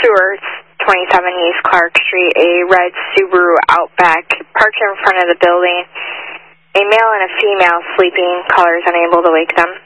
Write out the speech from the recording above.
Stewart, 27 East Clark Street, a red Subaru Outback parked in front of the building. A male and a female sleeping. Callers unable to wake them.